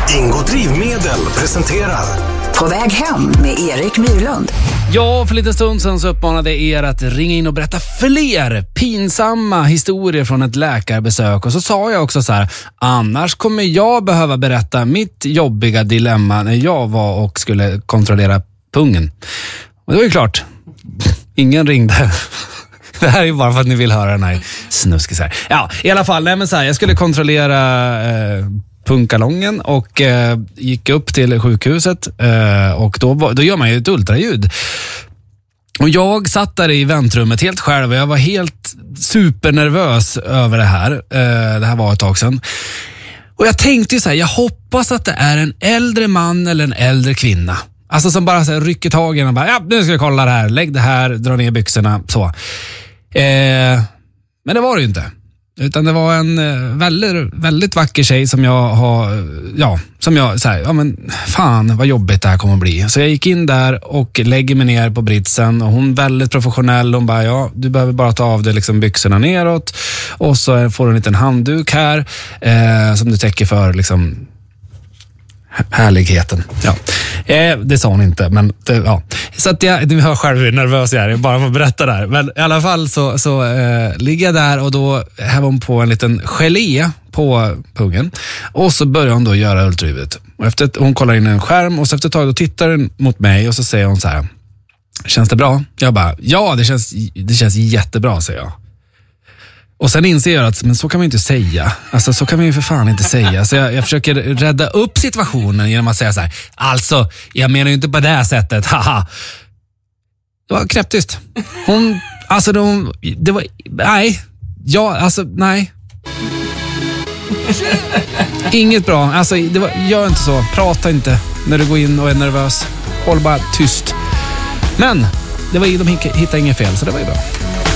Ingo Drivmedel presenterar På väg hem med Erik Myrlund. Ja, för lite stund sedan så uppmanade er att ringa in och berätta fler pinsamma historier från ett läkarbesök. Och så sa jag också så här: annars kommer jag behöva berätta mitt jobbiga dilemma när jag var och skulle kontrollera pungen. Och det var ju klart, ingen ringde. Det här är ju bara för att ni vill höra den här snuskisar. Ja, i alla fall, nej men så här, jag skulle kontrollera punkalongen och gick upp till sjukhuset och då gör man ju ett ultraljud. Och jag satt där i väntrummet helt själv och jag var helt supernervös över det här. Det här var ett tag sedan. Och jag tänkte ju så här, jag hoppas att det är en äldre man eller en äldre kvinna. Alltså som bara så här, rycker tag i och bara, ja, nu ska jag kolla det här, lägg det här, dra ner byxorna, så. Men det var det ju inte. Utan det var en väldigt, väldigt vacker tjej som jag har, ja, som jag så här, ja men fan vad jobbigt det här kommer att bli. Så jag gick in där och lägger mig ner på britsen och hon väldigt professionell, hon bara, ja, du behöver bara ta av dig liksom byxorna neråt och så får du en liten handduk här som du täcker för liksom härligheten. Ja. Det sa hon inte, men ja. Så att du hör själv hur nervös jag är bara för att berätta där. Men i alla fall så ligger jag där och då häver hon på en liten gelé på pungen. Och så börjar hon då göra ultraljudet. Och efter att hon kollar in en skärm och så efter ett tag då tittar hon mot mig och så säger hon så här: känns det bra? Jag bara, ja det känns jättebra, säger jag. Och sen inser jag att men så kan man inte säga. Alltså så kan man ju för fan inte säga. Så jag försöker rädda upp situationen genom att säga så här: alltså, jag menar ju inte på det här sättet. Haha. Det var knäpptyst. Det var, nej. Ja, alltså, nej. Inget bra. Alltså, gör inte så. Prata inte när du går in och är nervös. Håll bara tyst. Men, de hittade inget fel, så det var ju bra.